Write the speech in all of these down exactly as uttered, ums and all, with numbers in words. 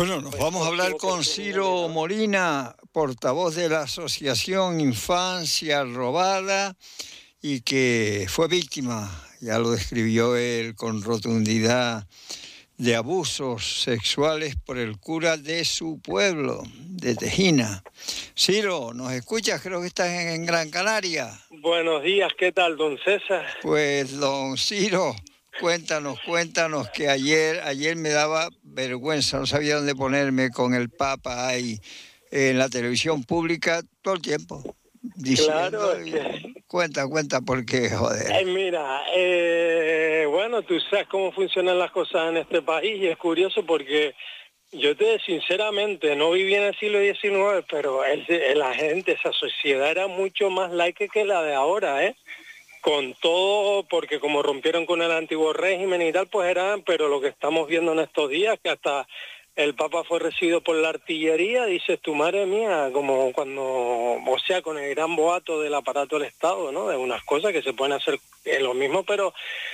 Bueno, nos vamos a hablar con Ciro Molina, portavoz de la Asociación Infancia Robada y que fue víctima, ya lo describió él con rotundidad, de abusos sexuales por el cura de su pueblo, de Tejina. Ciro, ¿nos escuchas? Creo que estás en, en Gran Canaria. Buenos días, ¿qué tal, don César? Pues, don Ciro, cuéntanos, cuéntanos que ayer, ayer me daba vergüenza, no sabía dónde ponerme con el Papa ahí en la televisión pública todo el tiempo. Diciendo, Claro, es que... Cuenta, cuenta, porque, joder. Eh, mira, eh, bueno, tú sabes cómo funcionan las cosas en este país y es curioso porque yo te sinceramente no viví en el siglo diecinueve, pero el, la gente, esa sociedad era mucho más laica que la de ahora, ¿eh? Con todo, porque como rompieron con el antiguo régimen y tal, pues eran, pero lo que estamos viendo en estos días, que hasta el Papa fue recibido por la artillería, dices tu madre mía, como cuando, o sea, con el gran boato del aparato del Estado, ¿no? De unas cosas que se pueden hacer en lo mismo, pero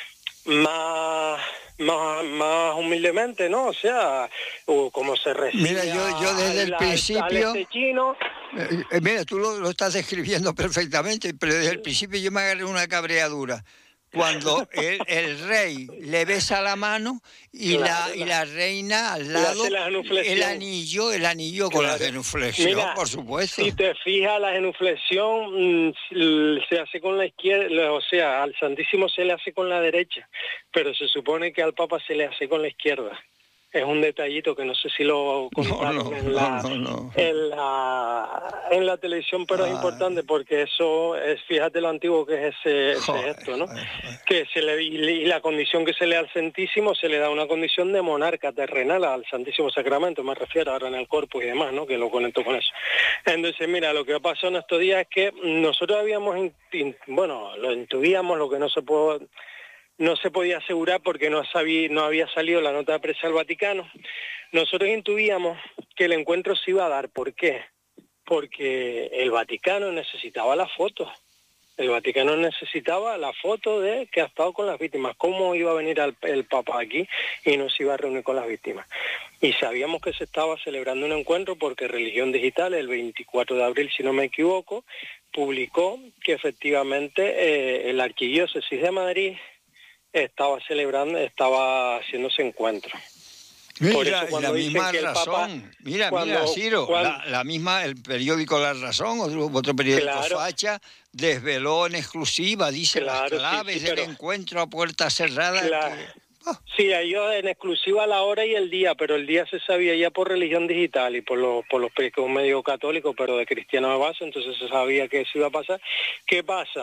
más, más, más humildemente, ¿no? O sea, o como se recibe. Mira, yo, yo desde el al, principio... al este chino. Eh, eh, mira, tú lo, lo estás describiendo perfectamente, pero desde el principio yo me agarré una cabreadura. Cuando el, el rey le besa la mano y, claro, la, y la reina al lado, el anillo, el anillo con claro. la genuflexión, Mira, por supuesto. Si te fijas, la genuflexión mmm, se hace con la izquierda, o sea, al Santísimo se le hace con la derecha, pero se supone que al Papa se le hace con la izquierda. Es un detallito que no sé si lo contaron no, no, en, la, no, no, no. En, la, en la televisión, pero Ay. es importante porque eso es, fíjate lo antiguo que es ese, ese joder, gesto, ¿no? Joder, joder. Que se le, y la condición que se le da al Santísimo se le da una condición de monarca terrenal al Santísimo Sacramento, me refiero ahora en el cuerpo y demás, ¿no? Que lo conecto con eso. Entonces, mira, lo que ha pasado en estos días es que nosotros habíamos, bueno, lo intuíamos, lo que no se puede... no se podía asegurar porque no, sabía, no había salido la nota de prensa del Vaticano. Nosotros intuíamos que el encuentro se iba a dar. ¿Por qué? Porque el Vaticano necesitaba la foto. El Vaticano necesitaba la foto de que ha estado con las víctimas. ¿Cómo iba a venir el, el Papa aquí y no se iba a reunir con las víctimas? Y sabíamos que se estaba celebrando un encuentro porque Religión Digital, el veinticuatro de abril, si no me equivoco, publicó que efectivamente eh, el Arquidiócesis de Madrid estaba celebrando, estaba haciendo ese encuentro. Mira, Por eso, y la misma razón, Papa, mira, cuando, mira, Ciro, cuando, la, la misma, el periódico La Razón, otro, otro periódico claro, Facha, desveló en exclusiva, dice claro, las claves sí, sí, del pero, encuentro a puerta cerrada. Claro. Que, oh. Sí, ellos en exclusiva la hora y el día, pero el día se sabía ya por Religión Digital y por los por los periódicos medio católicos, pero de cristiano de base, entonces se sabía que eso iba a pasar. ¿Qué pasa?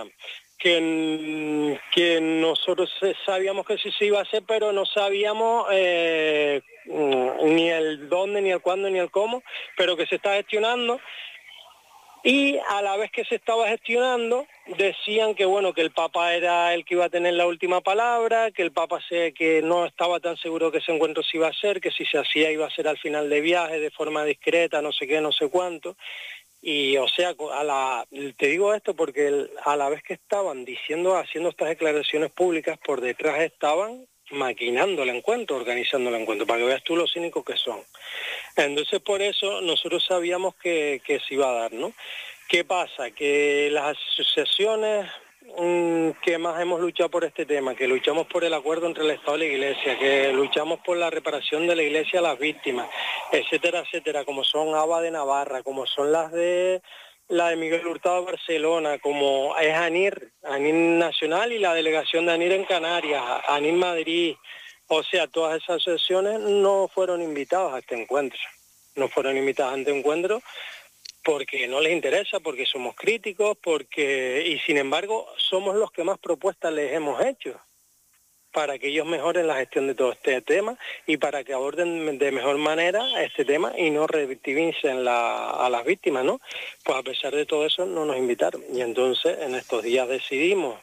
Que, que nosotros sabíamos que sí se iba a hacer, pero no sabíamos eh, ni el dónde, ni el cuándo, ni el cómo, pero que se está gestionando. Y a la vez que se estaba gestionando, decían que bueno, que el Papa era el que iba a tener la última palabra, que el Papa se, que no estaba tan seguro que ese encuentro se iba a hacer, que si se hacía iba a ser al final de viaje, de forma discreta, no sé qué, no sé cuánto. Y o sea, a la, te digo esto porque el, a la vez que estaban diciendo, haciendo estas declaraciones públicas, por detrás estaban maquinando el encuentro, organizando el encuentro, para que veas tú lo cínicos que son. Entonces por eso nosotros sabíamos que, que se iba a dar, ¿no? ¿Qué pasa? Que las asociaciones mmm, que más hemos luchado por este tema, que luchamos por el acuerdo entre el Estado y la Iglesia, que luchamos por la reparación de la Iglesia a las víctimas, etcétera, etcétera, como son A B A de Navarra, como son las de la de Miguel Hurtado de Barcelona, como es ANIR, ANIR Nacional y la delegación de ANIR en Canarias, ANIR Madrid, o sea, todas esas asociaciones no fueron invitadas a este encuentro, no fueron invitadas a este encuentro porque no les interesa, porque somos críticos, porque y sin embargo somos los que más propuestas les hemos hecho para que ellos mejoren la gestión de todo este tema y para que aborden de mejor manera este tema y no revictimicen la, a las víctimas, ¿no? Pues a pesar de todo eso no nos invitaron. Y entonces en estos días decidimos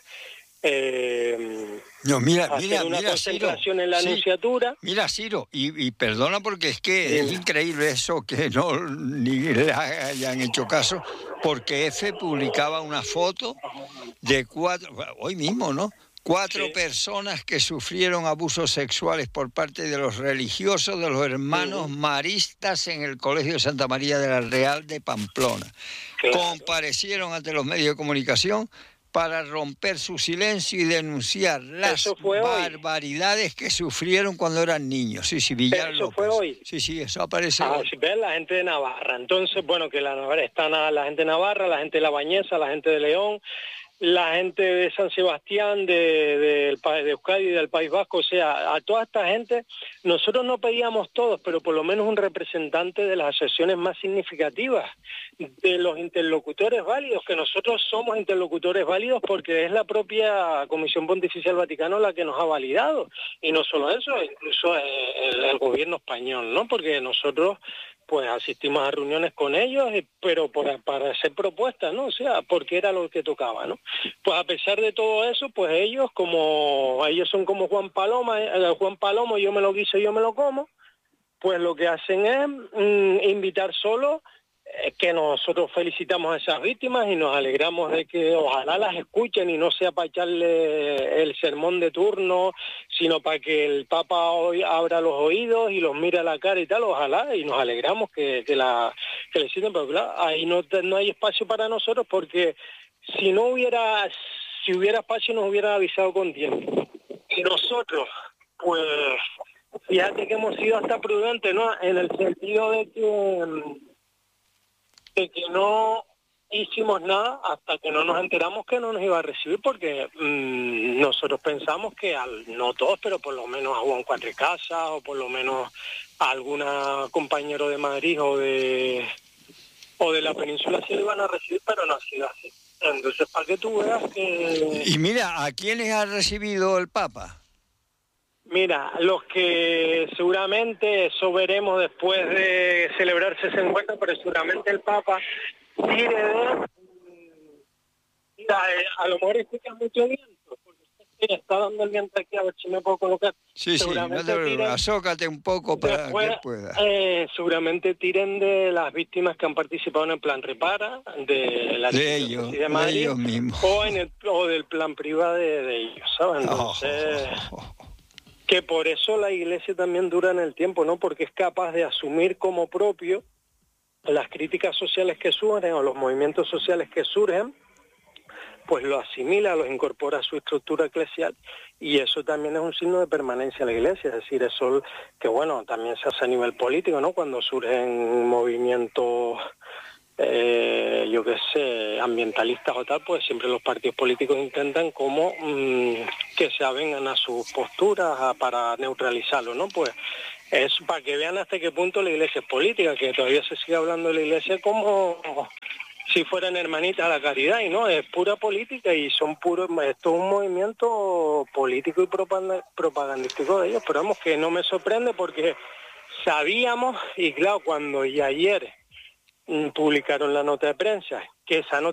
eh, no, mira, hacer mira, una mira, concentración Ciro, en la sí, anunciatura. Mira, Ciro, y, y perdona porque es que Dime. es increíble eso que no ni le hayan hecho caso, porque F publicaba una foto de cuatro, hoy mismo, ¿no? Cuatro Sí. personas que sufrieron abusos sexuales por parte de los religiosos de los hermanos Uh-huh. maristas en el Colegio Santa María de la Real de Pamplona. Claro. Comparecieron ante los medios de comunicación para romper su silencio y denunciar las Eso fue hoy. barbaridades que sufrieron cuando eran niños. Sí, sí, Villar Eso López. fue hoy. Sí, sí, eso aparece Ah, hoy. si ves, la gente de Navarra. Entonces, bueno, que la Navarra está na- la gente de Navarra, la gente de La Bañeza, la gente de León, la gente de San Sebastián, de, de, de Euskadi y del País Vasco. O sea, a toda esta gente, nosotros no pedíamos todos, pero por lo menos un representante de las asociaciones más significativas, de los interlocutores válidos, que nosotros somos interlocutores válidos porque es la propia Comisión Pontificia del Vaticano la que nos ha validado. Y no solo eso, incluso el, el gobierno español, ¿no? Porque nosotros pues asistimos a reuniones con ellos, pero por, para hacer propuestas, ¿no? O sea, porque era lo que tocaba, ¿no? Pues a pesar de todo eso, pues ellos, como ellos son como Juan Paloma, eh, Juan Palomo, yo me lo guiso, yo me lo como, pues lo que hacen es mm, invitar solo eh, que nosotros felicitamos a esas víctimas y nos alegramos de que ojalá las escuchen y no sea para echarle el sermón de turno, sino para que el Papa hoy abra los oídos y los mire a la cara y tal, ojalá, y nos alegramos que, que, la, que le sirven, pero claro, ahí no, no hay espacio para nosotros porque si no hubiera, si hubiera espacio nos hubieran avisado con tiempo. Y nosotros, pues, fíjate que hemos sido hasta prudentes, ¿no? En el sentido de que, de que no hicimos nada hasta que no nos enteramos que no nos iba a recibir, porque mmm, nosotros pensamos que, al, no todos, pero por lo menos a Juan Cuatrecasas o por lo menos a alguna compañero de Madrid o de, o de la península se lo iban a recibir, pero no ha sido así. Entonces, para que tú veas que... Y mira, ¿a quiénes ha recibido el Papa? Mira, los que seguramente eso veremos después de celebrarse ese encuentro, pero seguramente el Papa tire de... Mira, eh, a lo mejor escucha mucho viento, porque está dando el viento aquí, a ver si me puedo colocar. Sí, sí, no te preocupes, asócate un poco para después, que pueda. Eh, seguramente tiren de las víctimas que han participado en el plan Repara, de la de ellos, de Madrid, de ellos mismos. O, en el, o del plan privado de, de ellos, ¿sabes? Entonces... Oh, oh, oh, oh. Que por eso la Iglesia también dura en el tiempo, ¿no? Porque es capaz de asumir como propio las críticas sociales que surgen o los movimientos sociales que surgen, pues lo asimila, los incorpora a su estructura eclesial, y eso también es un signo de permanencia de la Iglesia. Es decir, eso que, bueno, también se hace a nivel político, ¿no? Cuando surgen movimientos... Eh, yo qué sé, ambientalistas o tal, pues siempre los partidos políticos intentan como mmm, que se avengan a sus posturas a, para neutralizarlo, ¿no? Pues es para que vean hasta qué punto la Iglesia es política, que todavía se sigue hablando de la Iglesia como si fueran hermanitas a la caridad, y no, es pura política y son puros, esto es un movimiento político y propagandístico de ellos, pero vamos, que no me sorprende porque sabíamos, y claro, cuando y ayer publicaron la nota de prensa, que esa nota